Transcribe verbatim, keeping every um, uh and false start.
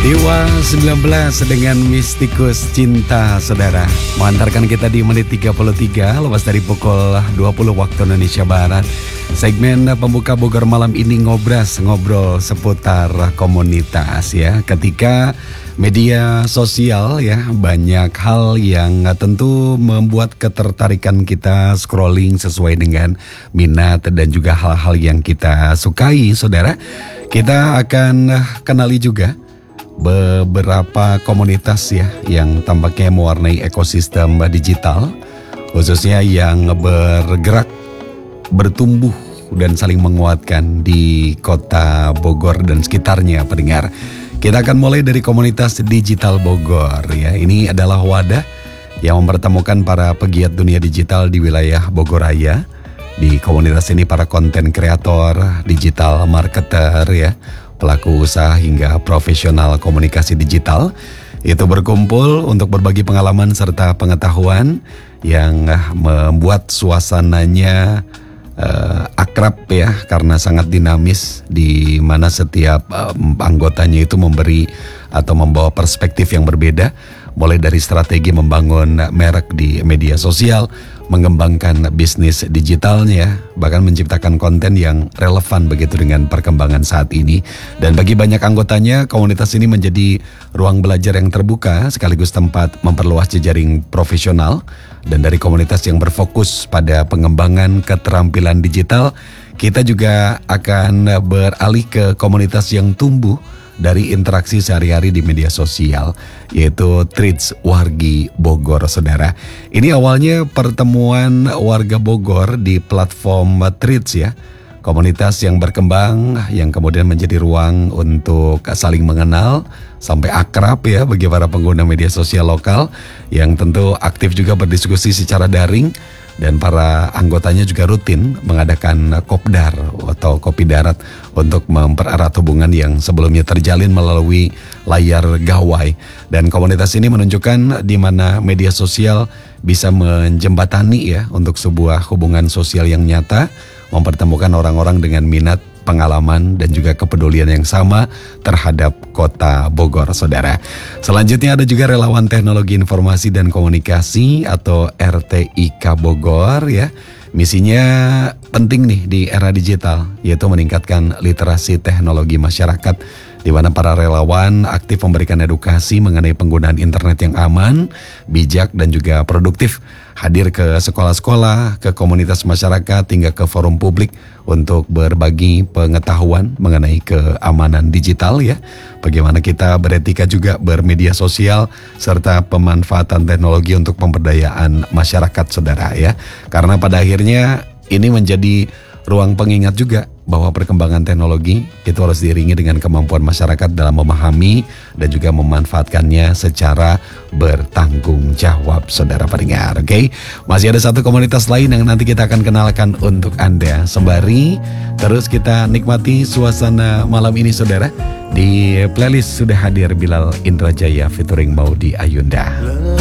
Dewa sembilan belas dengan Mistikus Cinta, saudara, mengantarkan kita di menit tiga puluh tiga lepas dari pukul dua puluh waktu Indonesia Barat. Segmen pembuka Bogor malam ini ngobras, ngobrol seputar komunitas ya. Ketika media sosial ya, banyak hal yang tentu membuat ketertarikan kita scrolling sesuai dengan minat dan juga hal-hal yang kita sukai, saudara. Kita akan kenali juga beberapa komunitas ya yang tampaknya mewarnai ekosistem digital, khususnya yang bergerak, bertumbuh dan saling menguatkan di kota Bogor dan sekitarnya, pendengar. Kita akan mulai dari komunitas digital Bogor ya. Ini adalah wadah yang mempertemukan para pegiat dunia digital di wilayah Bogor Raya. Di komunitas ini para konten kreator, digital marketer ya, pelaku usaha hingga profesional komunikasi digital itu berkumpul untuk berbagi pengalaman serta pengetahuan yang membuat suasananya uh, akrab ya, karena sangat dinamis, di mana setiap uh, anggotanya itu memberi atau membawa perspektif yang berbeda, mulai dari strategi membangun merek di media sosial, mengembangkan bisnis digitalnya, bahkan menciptakan konten yang relevan begitu dengan perkembangan saat ini. Dan bagi banyak anggotanya, komunitas ini menjadi ruang belajar yang terbuka sekaligus tempat memperluas jejaring profesional. Dan dari komunitas yang berfokus pada pengembangan keterampilan digital, kita juga akan beralih ke komunitas yang tumbuh dari interaksi sehari-hari di media sosial, yaitu Treats Wargi Bogor, saudara. Ini awalnya pertemuan warga Bogor di platform Treats ya, komunitas yang berkembang yang kemudian menjadi ruang untuk saling mengenal sampai akrab ya bagi para pengguna media sosial lokal yang tentu aktif juga berdiskusi secara daring. Dan para anggotanya juga rutin mengadakan kopdar atau kopi darat untuk mempererat hubungan yang sebelumnya terjalin melalui layar gawai. Dan komunitas ini menunjukkan di mana media sosial bisa menjembatani ya untuk sebuah hubungan sosial yang nyata, mempertemukan orang-orang dengan minat, pengalaman dan juga kepedulian yang sama terhadap kota Bogor, saudara. Selanjutnya ada juga relawan teknologi informasi dan komunikasi atau R T I K Bogor ya. Misinya penting nih di era digital, yaitu meningkatkan literasi teknologi masyarakat, di mana para relawan aktif memberikan edukasi mengenai penggunaan internet yang aman, bijak dan juga produktif, hadir ke sekolah-sekolah, ke komunitas masyarakat hingga ke forum publik untuk berbagi pengetahuan mengenai keamanan digital ya. Bagaimana kita beretika juga bermedia sosial serta pemanfaatan teknologi untuk pemberdayaan masyarakat, saudara ya. Karena pada akhirnya ini menjadi ruang pengingat juga bahwa perkembangan teknologi itu harus diiringi dengan kemampuan masyarakat dalam memahami dan juga memanfaatkannya secara bertanggung jawab, saudara pendengar. Oke, okay? Masih ada satu komunitas lain yang nanti kita akan kenalkan untuk Anda. Sembari terus kita nikmati suasana malam ini, saudara. Di playlist sudah hadir Bilal Indrajaya featuring Maudy Ayunda.